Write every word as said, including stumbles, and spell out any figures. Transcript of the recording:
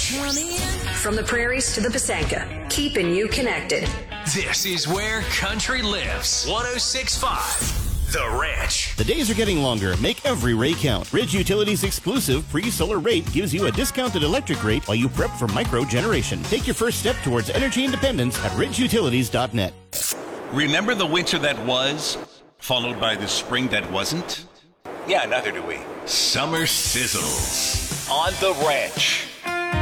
Ranch. From the prairies to the Pasanka, keeping you connected. This is where country lives. one oh six point five The Ranch. The days are getting longer. Make every ray count. Ridge Utilities' exclusive pre-solar rate gives you a discounted electric rate while you prep for micro-generation. Take your first step towards energy independence at ridge utilities dot net. Remember the winter that was, followed by the spring that wasn't? Yeah, neither do we. Summer sizzles on The Ranch.